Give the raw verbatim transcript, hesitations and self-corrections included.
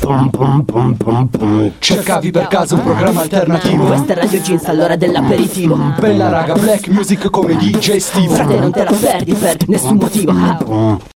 Cercavi per caso un programma alternativo? Questa è Radio Jeans all'ora dell'aperitivo. Bella raga, black music come D J Steve. Frate non te la perdi per nessun motivo.